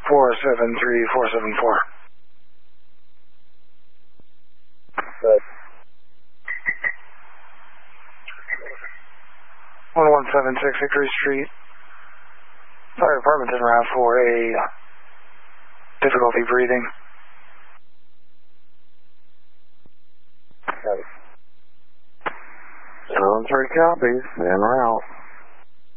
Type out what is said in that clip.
473474. Good. 1176 Hickory Street. Fire department's en route for a difficulty breathing. Sounds 3 copies, en route.